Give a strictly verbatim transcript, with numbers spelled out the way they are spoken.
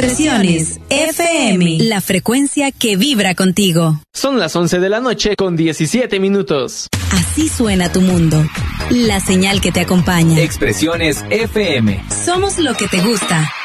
Expresiones F M, la frecuencia que vibra contigo. Son las once de la noche con diecisiete minutos. Así suena tu mundo. La señal que te acompaña. Expresiones F M. Somos lo que te gusta.